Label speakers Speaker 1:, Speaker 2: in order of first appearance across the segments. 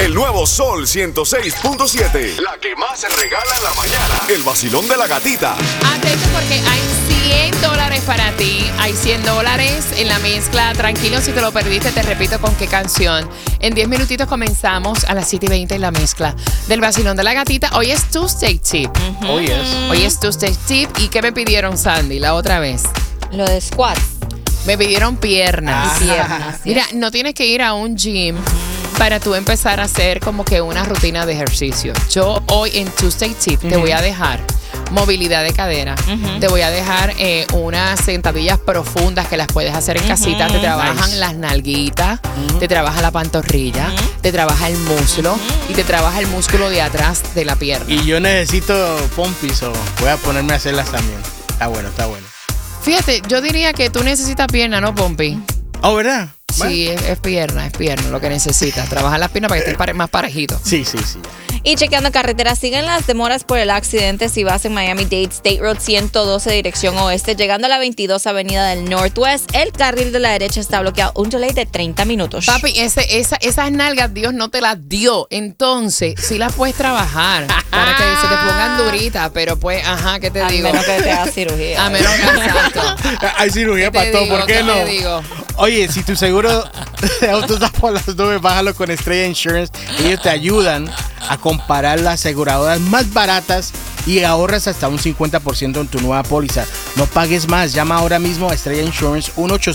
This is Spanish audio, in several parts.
Speaker 1: El nuevo Sol 106.7. La que más se regala en la mañana. El vacilón de la gatita.
Speaker 2: Atento porque hay $100 para ti. Hay $100 en la mezcla. Tranquilo, si te lo perdiste, te repito con qué canción. En 10 minutitos comenzamos a las 7:20 en la mezcla del vacilón de la gatita. Hoy es Tuesday Tip. Hoy es Tuesday Tip. ¿Y qué me pidieron, Sandy, la otra vez?
Speaker 3: Lo de squats.
Speaker 2: Me pidieron piernas.
Speaker 3: Piernas.
Speaker 2: Mira, no tienes que ir a un gym para tú empezar a hacer como que una rutina de ejercicio. Yo hoy en Tuesday Tip te voy a dejar movilidad de cadera. Te voy a dejar unas sentadillas profundas que las puedes hacer en casita. Te trabajan las nalguitas, te trabaja la pantorrilla, te trabaja el muslo y te trabaja el músculo de atrás de la pierna.
Speaker 4: Y yo necesito pompis o voy a ponerme a hacerlas también. Está bueno.
Speaker 2: Fíjate, yo diría que tú necesitas pierna, ¿no, Pompi?
Speaker 4: Oh, ¿verdad?
Speaker 2: Sí, es pierna lo que necesitas. Trabajar las piernas para que estés más parejito.
Speaker 4: Sí.
Speaker 3: Y chequeando carreteras, siguen las demoras por el accidente si vas en Miami-Dade State Road 112 dirección oeste, llegando a la 22 Avenida del Northwest. El carril de la derecha está bloqueado, un delay de 30 minutos.
Speaker 2: Papi, esas nalgas Dios no te las dio, entonces sí las puedes trabajar para que se te pongan duritas, pero pues, ¿qué te digo?
Speaker 3: A menos que te hagas cirugía.
Speaker 2: A menos que exacto.
Speaker 4: Hay cirugía para todo, ¿por qué no?
Speaker 2: Te digo?
Speaker 4: Oye, si tu seguro de auto está por las nubes, bájalo con Estrella Insurance. Ellos te ayudan a comparar las aseguradoras más baratas y ahorras hasta un 50% en tu nueva póliza. No pagues más. Llama ahora mismo a Estrella Insurance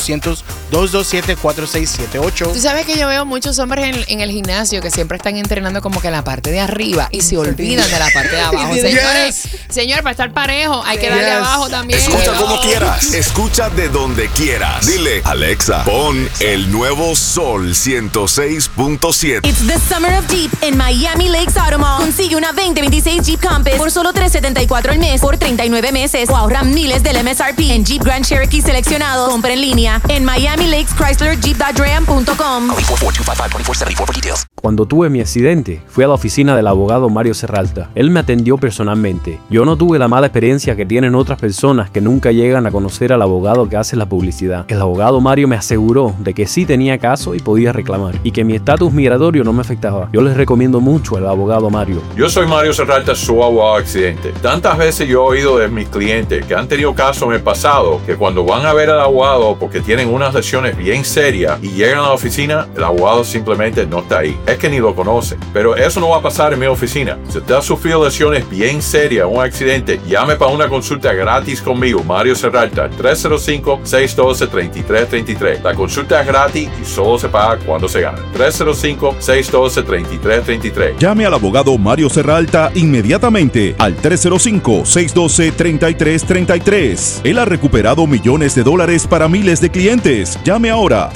Speaker 4: 1-800-227-4678.
Speaker 2: Tú sabes que yo veo muchos hombres en el gimnasio que siempre están entrenando como que en la parte de arriba y se olvidan de la parte de abajo. Señores, para estar parejo hay que darle abajo también.
Speaker 1: Escucha como quieras. Escucha de donde quieras. Dile, Alexa, pon el nuevo Sol 106.7.
Speaker 5: It's the summer of Jeep en Miami Lakes Auto Mall. Consigue una 2026 Jeep Compass por solo $374 al mes por 39 meses o ahorra miles del MSRP en Jeep Grand Cherokee seleccionados. Compra en línea en Miami Lakes Chrysler Jeep.ram.com.
Speaker 6: Cuando tuve mi accidente, fui a la oficina del abogado Mario Serralta. Él me atendió personalmente. Yo no tuve la mala experiencia que tienen otras personas que nunca llegan a conocer al abogado que hace la publicidad. El abogado Mario me aseguró de que sí tenía caso y podía reclamar, y que mi estatus migratorio no me afectaba. Yo les recomiendo mucho al abogado Mario.
Speaker 7: Yo soy Mario Serralta, su abogado accidente. Tantas veces yo he oído de mis clientes que han tenido casos en el pasado que cuando van a ver al abogado porque tienen unas lesiones bien serias y llegan a la oficina, el abogado simplemente no está ahí. Es que ni lo conocen. Pero eso no va a pasar en mi oficina. Si usted ha sufrido lesiones bien serias, un accidente, llame para una consulta gratis conmigo, Mario Serralta, 305-612-3333. La consulta es gratis y solo se paga cuando se gana. 305-612-3333.
Speaker 8: Llame al abogado Mario Serralta inmediatamente al 305-612-3333. Él ha recuperado millones de dólares para miles de clientes. Llame ahora,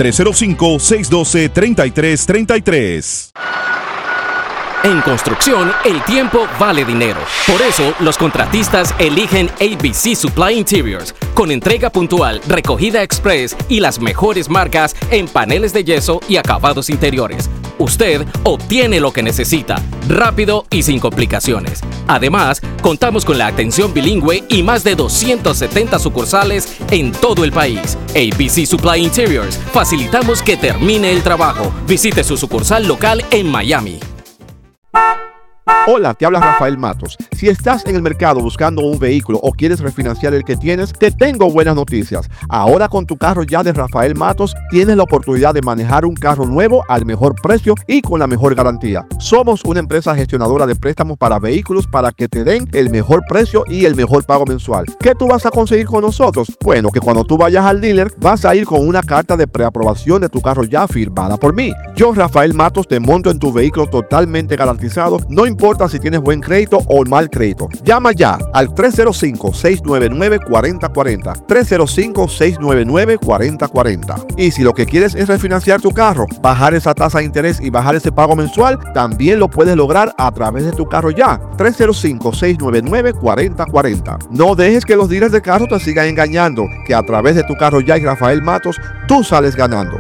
Speaker 8: 305-612-3333.
Speaker 9: En construcción, el tiempo vale dinero. Por eso, los contratistas eligen ABC Supply Interiors, con entrega puntual, recogida express y las mejores marcas en paneles de yeso y acabados interiores. Usted obtiene lo que necesita, rápido y sin complicaciones. Además, contamos con la atención bilingüe y más de 270 sucursales en todo el país. ABC Supply Interiors, facilitamos que termine el trabajo. Visite su sucursal local en Miami.
Speaker 10: Hola, te habla Rafael Matos. Si estás en el mercado buscando un vehículo o quieres refinanciar el que tienes, te tengo buenas noticias. Ahora con tu carro ya de Rafael Matos, tienes la oportunidad de manejar un carro nuevo al mejor precio y con la mejor garantía. Somos una empresa gestionadora de préstamos para vehículos para que te den el mejor precio y el mejor pago mensual. ¿Qué tú vas a conseguir con nosotros? Bueno, que cuando tú vayas al dealer, vas a ir con una carta de preaprobación de tu carro ya firmada por mí. Yo, Rafael Matos, te monto en tu vehículo totalmente garantizado, no importa si tienes buen crédito o mal crédito. Llama ya al 305-699-4040. 305-699-4040. Y si lo que quieres es refinanciar tu carro, bajar esa tasa de interés y bajar ese pago mensual, también lo puedes lograr a través de tu carro ya. 305-699-4040. No dejes que los dealers de carro te sigan engañando, que a través de tu carro ya y Rafael Matos, tú sales ganando.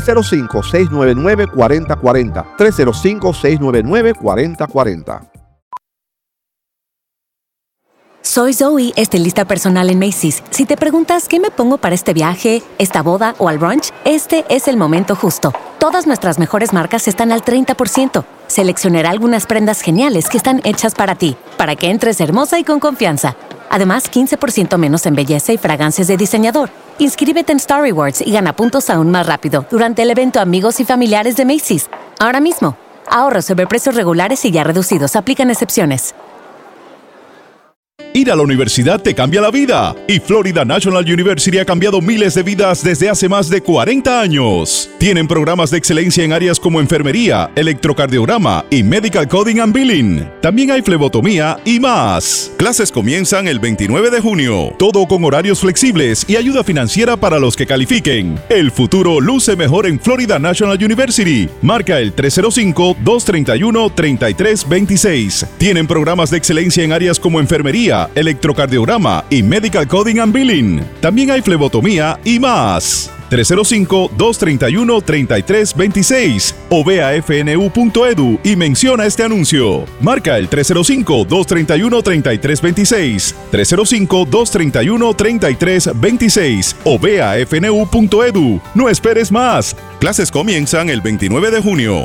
Speaker 10: 305-699-4040. 305-699-4040.
Speaker 11: Soy Zoe, estilista personal en Macy's. Si te preguntas qué me pongo para este viaje, esta boda o al brunch, este es el momento justo. Todas nuestras mejores marcas están al 30%. seleccionará algunas prendas geniales que están hechas para ti, para que entres hermosa y con confianza. Además, 15% menos en belleza y fragancias de diseñador. Inscríbete en Star Rewards y gana puntos aún más rápido durante el evento Amigos y Familiares de Macy's. Ahora mismo, ahorra sobre precios regulares y ya reducidos. Aplican excepciones.
Speaker 8: Ir a la universidad te cambia la vida y Florida National University ha cambiado miles de vidas desde hace más de 40 años. Tienen programas de excelencia en áreas como enfermería, electrocardiograma y medical coding and billing. También hay flebotomía y más. Clases comienzan el 29 de junio. Todo con horarios flexibles y ayuda financiera para los que califiquen. El futuro luce mejor en Florida National University. Marca el 305-231-3326. Tienen programas de excelencia en áreas como enfermería, electrocardiograma y medical coding and billing. También hay flebotomía y más. 305-231-3326 o ve a fnu.edu y menciona este anuncio. Marca el 305-231-3326, 305-231-3326 o ve a fnu.edu. No esperes más. Clases comienzan el 29 de junio.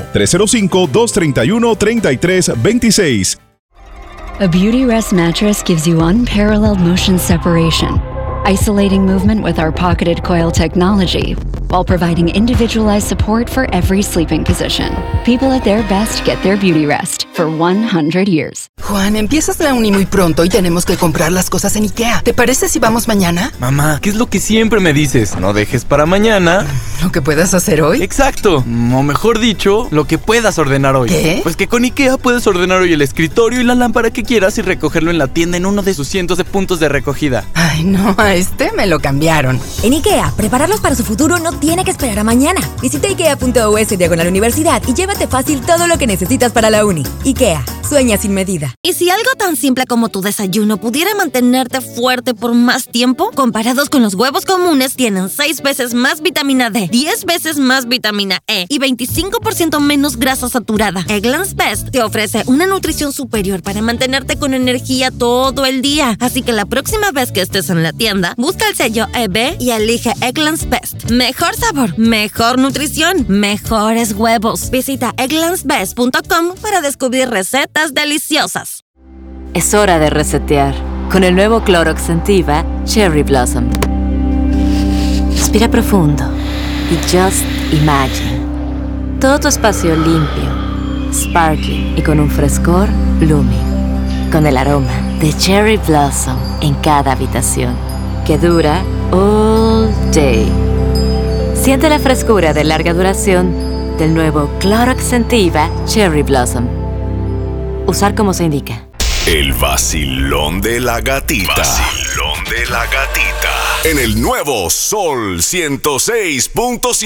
Speaker 8: 305-231-3326.
Speaker 12: A Beautyrest mattress gives you unparalleled motion separation, isolating movement with our pocketed coil technology, while providing individualized support for every sleeping position. People at their best get their Beautyrest for 100 years.
Speaker 13: Juan, empiezas la uni muy pronto y tenemos que comprar las cosas en IKEA. ¿Te parece si vamos mañana?
Speaker 14: Mamá, ¿qué es lo que siempre me dices? No dejes para mañana
Speaker 13: ¿lo que puedas hacer hoy?
Speaker 14: Exacto, o mejor dicho, lo que puedas ordenar hoy.
Speaker 13: ¿Qué?
Speaker 14: Pues que con IKEA puedes ordenar hoy el escritorio y la lámpara que quieras y recogerlo en la tienda en uno de sus cientos de puntos de recogida.
Speaker 13: Ay, no, a este me lo cambiaron.
Speaker 15: En IKEA, prepararlos para su futuro no tiene que esperar a mañana. Visita ikea.us/universidad y llévate fácil todo lo que necesitas para la uni. IKEA, sueña sin medida.
Speaker 16: ¿Y si algo tan simple como tu desayuno pudiera mantenerte fuerte por más tiempo? Comparados con los huevos comunes, tienen 6 veces más vitamina D, 10 veces más vitamina E y 25% menos grasa saturada. Eggland's Best te ofrece una nutrición superior para mantenerte con energía todo el día. Así que la próxima vez que estés en la tienda, busca el sello EB y elige Eggland's Best. Mejor sabor, mejor nutrición, mejores huevos. Visita egglandsbest.com para descubrir recetas deliciosas.
Speaker 17: Es hora de resetear con el nuevo Clorox Scentiva Cherry Blossom. Respira profundo y just imagine. Todo tu espacio limpio, sparkling y con un frescor blooming. Con el aroma de Cherry Blossom en cada habitación, que dura all day. Siente la frescura de larga duración del nuevo Clorox Scentiva Cherry Blossom. Usar como se indica.
Speaker 1: El vacilón de la gatita. Vacilón de la gatita. En el nuevo Sol 106.7.